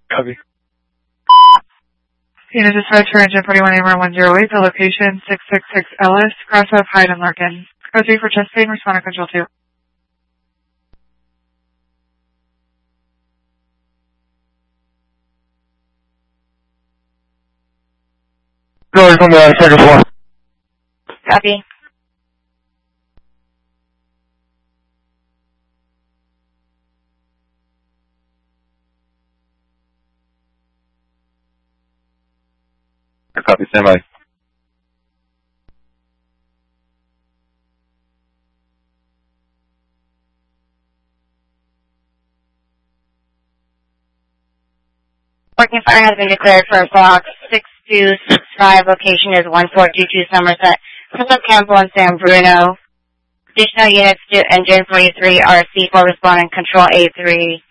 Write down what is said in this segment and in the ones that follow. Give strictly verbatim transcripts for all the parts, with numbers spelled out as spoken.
Copy. Unit dispatch for engine forty-one A one zero eight, the location six six six Ellis, cross up Hyde and Larkin. Code three for chest pain, respond to control two. Doors on the second floor. Copy. Copy, stand by. Working fire has been declared for block six two six five. Location is one four two two Somerset. Crystal Campbell and San Bruno. Additional units to engine forty-three R C four responding control A three.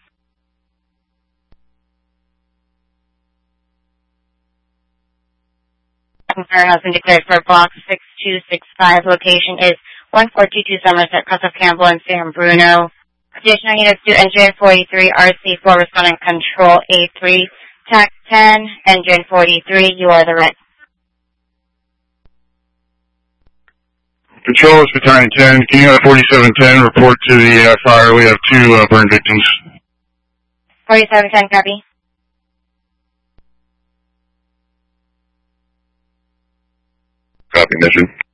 Working fire has been declared for block six two six five. Location is one four two two Somerset. Crystal Campbell and San Bruno. Additional units to engine forty-three R C four responding control A three. T A C ten, engine forty-three, you are the red. Control is Battalion ten. Can you have forty-seven ten report to the uh, fire? We have two uh, burn victims. forty-seven ten, copy. Copy, mission.